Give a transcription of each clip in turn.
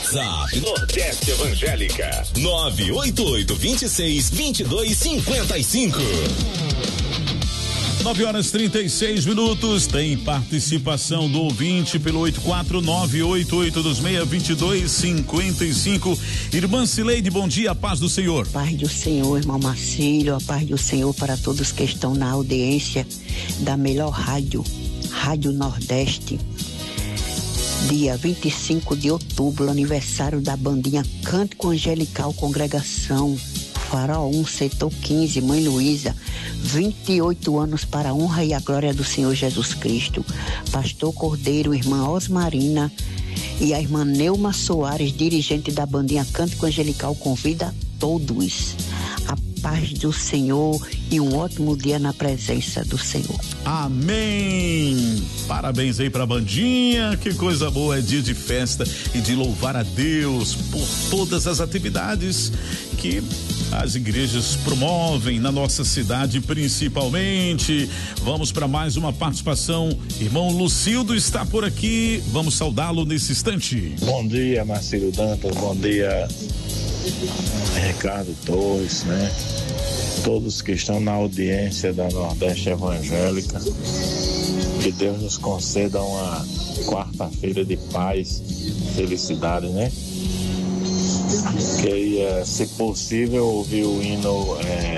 WhatsApp Nordeste Evangélica 988262255. 9h36. Tem participação do ouvinte pelo 84988262255. Irmã Cileide, bom dia, a paz do Senhor. Paz do Senhor, irmão Marcílio, a paz do Senhor para todos que estão na audiência da melhor rádio, Rádio Nordeste. Dia 25 de outubro, aniversário da bandinha Cântico Angelical Congregação Farol 1, Setor 15, Mãe Luísa, 28 anos para a honra e a glória do Senhor Jesus Cristo. Pastor Cordeiro, irmã Osmarina e a irmã Neuma Soares, dirigente da bandinha Cântico Angelical, convida a todos. A paz do Senhor e um ótimo dia na presença do Senhor. Amém! Parabéns aí pra bandinha, que coisa boa, é dia de festa e de louvar a Deus por todas as atividades que as igrejas promovem na nossa cidade, principalmente. Vamos para mais uma participação. Irmão Lucildo está por aqui, vamos saudá-lo nesse instante. Bom dia, Marcílio Dantas, bom dia, Ricardo Torres, né? Todos que estão na audiência da Nordeste Evangélica, que Deus nos conceda uma quarta-feira de paz, felicidade, né? Queria, se possível, ouvir o hino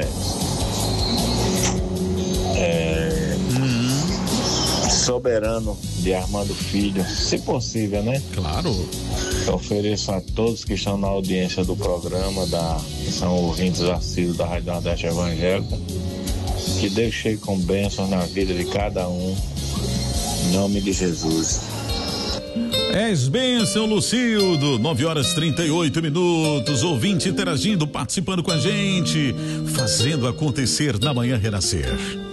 Soberano de Armando Filho, se possível, né? Claro. Eu ofereço a todos que estão na audiência do programa, que são ouvintes assíduos da Rádio Nordeste Evangélica, que Deus chegue com bênçãos na vida de cada um, em nome de Jesus. És bênção, Lucildo. 9h38, ouvinte interagindo, participando com a gente, fazendo acontecer na Manhã Renascer.